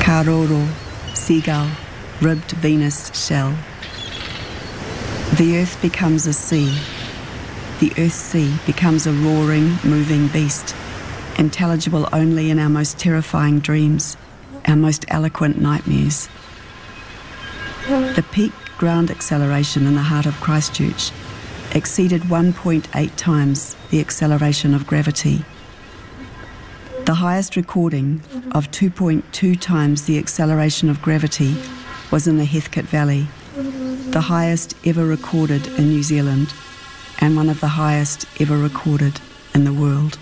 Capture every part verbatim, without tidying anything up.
Karoro, seagull, ribbed Venus shell. The earth becomes a sea. The earth's sea becomes a roaring, moving beast, intelligible only in our most terrifying dreams, our most eloquent nightmares. The peak ground acceleration in the heart of Christchurch exceeded one point eight times the acceleration of gravity. The highest recording of two point two times the acceleration of gravity was in the Heathcote Valley, the highest ever recorded in New Zealand and one of the highest ever recorded in the world.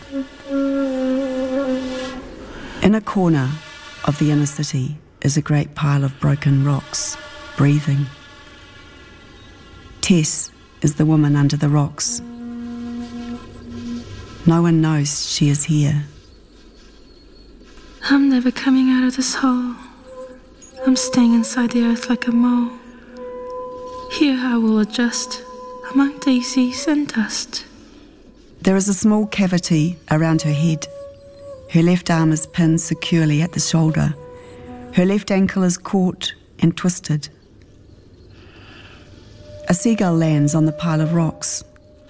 In a corner of the inner city is a great pile of broken rocks, breathing. Tess is the woman under the rocks. No one knows she is here. I'm never coming out of this hole. I'm staying inside the earth like a mole. Here I will adjust among daisies and dust. There is a small cavity around her head. Her left arm is pinned securely at the shoulder. Her left ankle is caught and twisted. A seagull lands on the pile of rocks.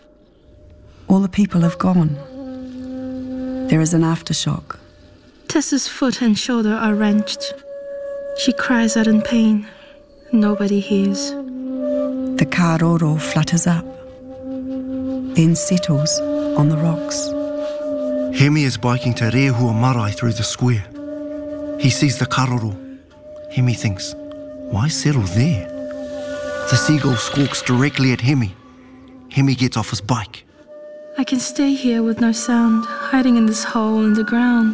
All the people have gone. There is an aftershock. Tess's foot and shoulder are wrenched. She cries out in pain. Nobody hears. The Karoro flutters up, then settles on the rocks. Hemi is biking to Rehua Marae through the square. He sees the Karoro. Hemi thinks, why settle there? The seagull squawks directly at Hemi. Hemi gets off his bike. I can stay here with no sound, hiding in this hole in the ground.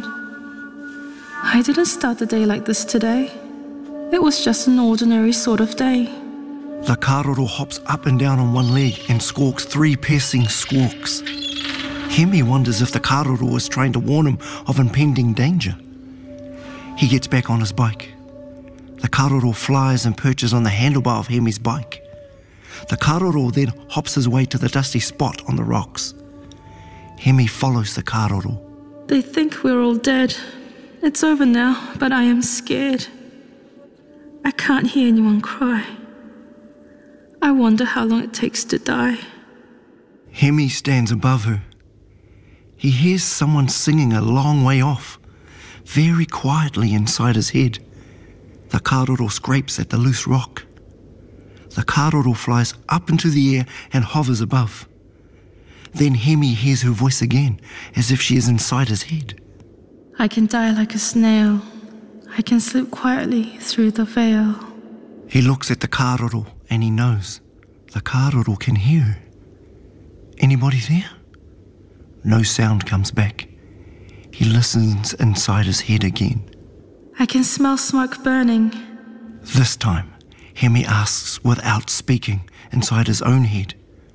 I didn't start the day like this today. It was just an ordinary sort of day. The Karoro hops up and down on one leg and squawks three piercing squawks. Hemi wonders if the Karoro is trying to warn him of impending danger. He gets back on his bike. The Karoro flies and perches on the handlebar of Hemi's bike. The Karoro then hops his way to the dusty spot on the rocks. Hemi follows the Karoro. They think we're all dead. It's over now, but I am scared. I can't hear anyone cry. I wonder how long it takes to die. Hemi stands above her. He hears someone singing a long way off, very quietly inside his head. The Karoro scrapes at the loose rock. The Karoro flies up into the air and hovers above. Then Hemi hears her voice again, as if she is inside his head. I can die like a snail. I can slip quietly through the veil. He looks at the Karoro and he knows the Karoro can hear her. Anybody there? No sound comes back. He listens inside his head again. I can smell smoke burning. This time, Hemi asks without speaking inside his own head.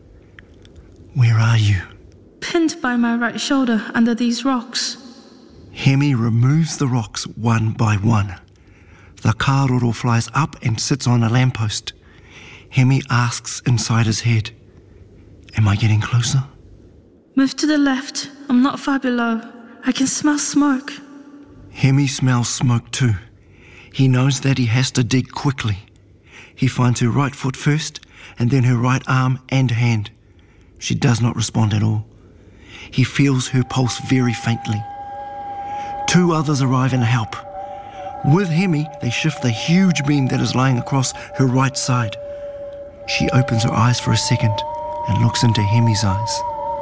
Where are you? Pinned by my right shoulder under these rocks. Hemi removes the rocks one by one. The Karoro flies up and sits on a lamppost. Hemi asks inside his head, am I getting closer? Move to the left. I'm not far below. I can smell smoke. Hemi smells smoke too. He knows that he has to dig quickly. He finds her right foot first, and then her right arm and hand. She does not respond at all. He feels her pulse very faintly. Two others arrive and help. With Hemi, they shift the huge beam that is lying across her right side. She opens her eyes for a second and looks into Hemi's eyes.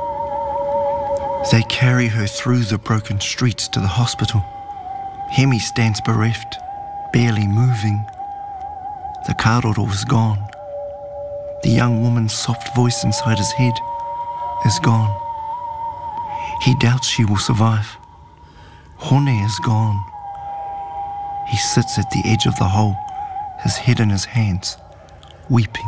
They carry her through the broken streets to the hospital. Hemi stands bereft, barely moving. The Karoro is gone. The young woman's soft voice inside his head is gone. He doubts she will survive. Hone is gone. He sits at the edge of the hole, his head in his hands, weeping.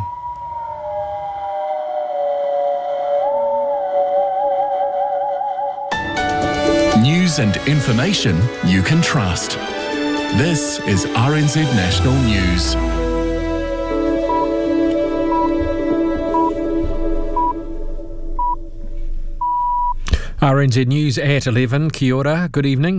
News and information you can trust. This is R N Z National News. R N Z News at eleven. Kia ora, good evening.